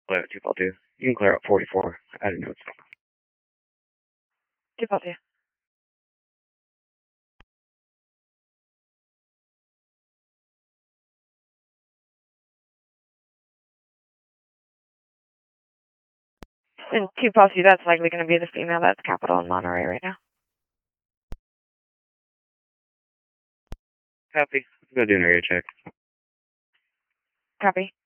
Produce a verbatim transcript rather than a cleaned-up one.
Hello, two Paul two. You can clear up forty-four. I didn't know it's two Paul two. And two Paul two, that's likely going to be the female that's capital in Monterey right now. Copy. Go do an area check. Copy.